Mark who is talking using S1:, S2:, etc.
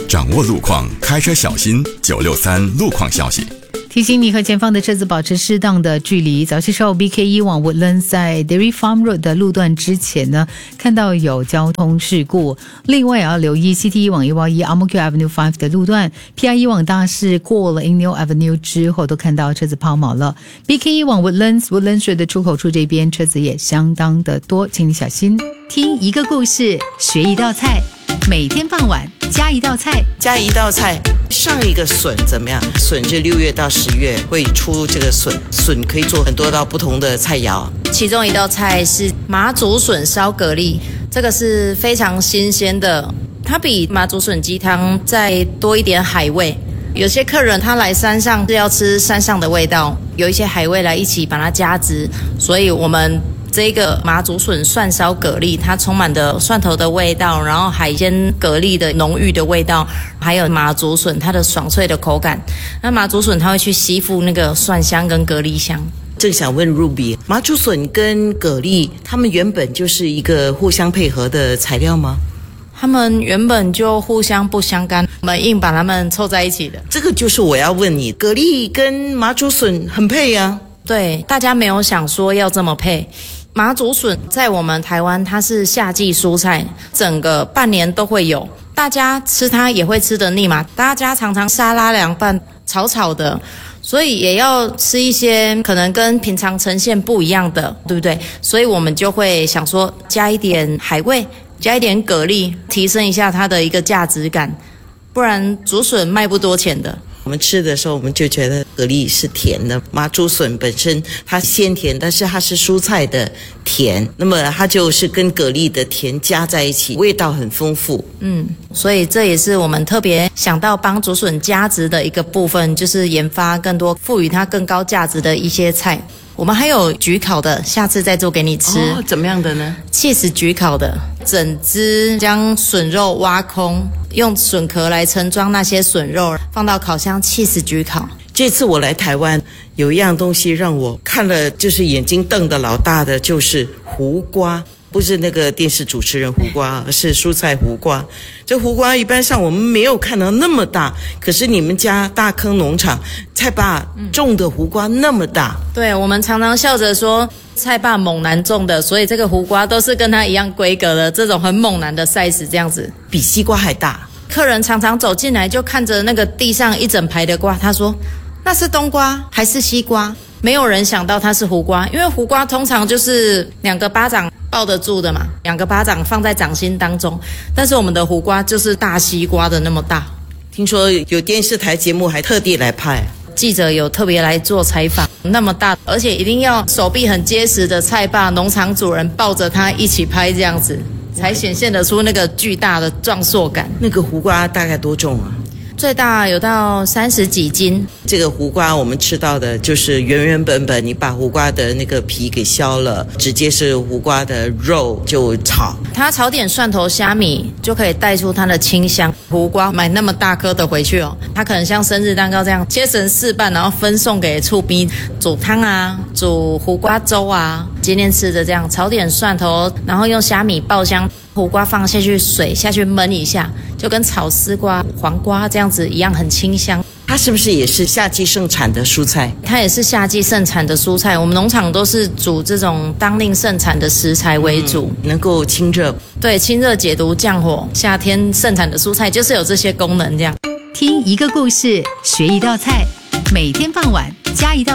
S1: 掌握路况，开车小心。963路况消息。
S2: 提醒你和前方的车子保持适当的距离。早些时候 BK1 往 Woodlands 在 Dairy Farm Road 的路段之前呢，看到有交通事故。另外也要留意 CT1 往181 Ang-Mo-Kio Avenue 5的路段， PI1 往大市过了 Inyo Avenue 之后都看到车子抛锚了。BK1 往 Woodlands 水的出口处这边车子也相当的多，请你小心。听一个故事，学一道菜，每天傍晚加一道菜，
S3: 加一道菜。上一个笋怎么样？笋是6月到10月会出这个笋，笋可以做很多道不同的菜肴。
S4: 其中一道菜是麻竹笋烧蛤蜊，这个是非常新鲜的，它比麻竹笋鸡汤再多一点海味。有些客人他来山上是要吃山上的味道，有一些海味来一起把它加汁，所以我们这个麻竹笋蒜烧蛤蜊，它充满的蒜头的味道，然后海鲜蛤蜊的浓郁的味道，还有麻竹笋它的爽脆的口感。那麻竹笋它会去吸附那个蒜香跟蛤蜊香。
S3: 正想问 Ruby， 麻竹笋跟蛤蜊，它们原本就是一个互相配合的材料吗？
S4: 他们原本就互相不相干，我们硬把它们凑在一起的。
S3: 这个就是我要问你，蛤蜊跟麻竹笋很配啊。
S4: 对，大家没有想说要这么配。麻竹笋在我们台湾它是夏季蔬菜，整个半年都会有，大家吃它也会吃得腻嘛，大家常常沙拉凉拌炒炒的，所以也要吃一些可能跟平常呈现不一样的，对不对？所以我们就会想说加一点海味，加一点蛤蜊，提升一下它的一个价值感，不然竹笋卖不多钱的。
S3: 我们吃的时候我们就觉得蛤蜊是甜的，麻竹笋本身它鲜甜，但是它是蔬菜的甜，那么它就是跟蛤蜊的甜加在一起，味道很丰富。
S4: 所以这也是我们特别想到帮竹笋加值的一个部分，就是研发更多赋予它更高价值的一些菜。我们还有焗烤的，下次再做给你吃。
S3: 怎么样的呢
S4: ？cheese焗烤的，整只将笋肉挖空，用笋壳来盛装那些笋肉，放到烤箱cheese焗烤。
S3: 这次我来台湾，有一样东西让我看了就是眼睛瞪得老大的，就是胡瓜。不是那个电视主持人胡瓜，而是蔬菜胡瓜。这胡瓜一般上我们没有看到那么大，可是你们家大坑农场蔡爸种的胡瓜那么大。
S4: 对，我们常常笑着说蔡爸猛男种的，所以这个胡瓜都是跟他一样规格的，这种很猛男的 size 这样子，
S3: 比西瓜还大。
S4: 客人常常走进来就看着那个地上一整排的瓜，他说那是冬瓜还是西瓜？没有人想到它是胡瓜，因为胡瓜通常就是2个巴掌抱得住的嘛，2个巴掌放在掌心当中，但是我们的胡瓜就是大西瓜的那么大。
S3: 听说有电视台节目还特地来拍，
S4: 记者有特别来做采访，那么大，而且一定要手臂很结实的蔡爸农场主人抱着他一起拍，这样子才显现得出那个巨大的壮硕感。
S3: 那个胡瓜大概多重啊？
S4: 最大有到30几斤。
S3: 这个胡瓜我们吃到的就是原本你把胡瓜的那个皮给削了，直接是胡瓜的肉就炒，
S4: 它炒点蒜头虾米就可以带出它的清香。胡瓜买那么大颗的回去它可能像生日蛋糕这样切成4瓣，然后分送给厝边煮汤啊，煮胡瓜粥啊，今天吃的这样炒点蒜头，然后用虾米爆香，胡瓜放下去，水下去焖一下，就跟炒丝瓜、黄瓜这样子一样，很清香。
S3: 它是不是也是夏季盛产的蔬菜？
S4: 它也是夏季盛产的蔬菜，我们农场都是煮这种当令盛产的食材为主，
S3: 能够清热。
S4: 对，清热解毒降火，夏天盛产的蔬菜就是有这些功能。这样，
S2: 听一个故事，学一道菜，每天傍晚加一道